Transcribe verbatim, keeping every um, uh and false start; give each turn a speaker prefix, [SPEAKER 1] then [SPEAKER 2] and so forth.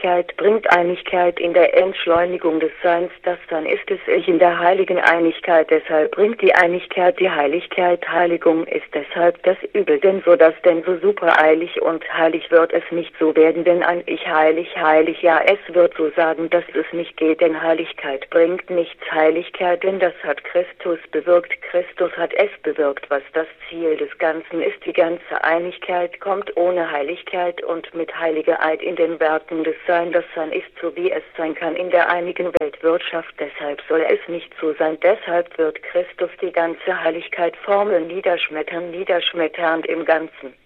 [SPEAKER 1] Heiligkeit bringt Einigkeit in der Entschleunigung des Seins, das Sein ist es Ich in der heiligen Einigkeit, deshalb bringt die Einigkeit die Heiligkeit, Heiligung ist deshalb das Übel, denn so das denn so supereilig und heilig wird es nicht so werden, denn ein Ich heilig, heilig, ja es wird so sagen, dass es nicht geht, denn Heiligkeit bringt nichts Heiligkeit, denn das hat Christus bewirkt, Christus hat es bewirkt, was das Ziel des Ganzen ist, die ganze Einigkeit kommt ohne Heiligkeit und mit heiliger Eid in den Werken des Sein, das Sein ist so wie es sein kann in der einigen Weltwirtschaft, deshalb soll es nicht so sein, deshalb wird Christus die ganze Heiligkeit formeln, niederschmettern, niederschmetternd im Ganzen.